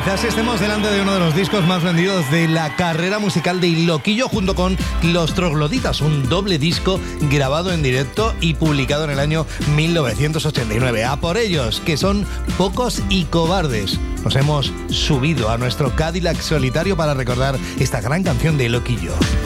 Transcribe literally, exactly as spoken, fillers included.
Quizás estemos delante de uno de los discos más vendidos de la carrera musical de Loquillo, junto con Los Trogloditas, un doble disco grabado en directo y publicado en el año mil novecientos ochenta y nueve. A por ellos, que son Pocos y Cobardes. Nos hemos subido a nuestro Cadillac solitario para recordar esta gran canción de Loquillo.